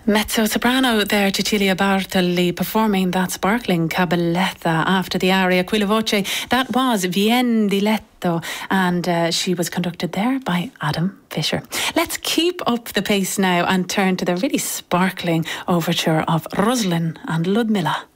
Mezzo-soprano there, Cecilia Bartoli, performing that sparkling cabaletta after the aria Quella Voce. That was Vien di Letto, and she was conducted there by Adam Fisher. Let's keep up the pace now and turn to the really sparkling overture of Rosalind and Ludmilla.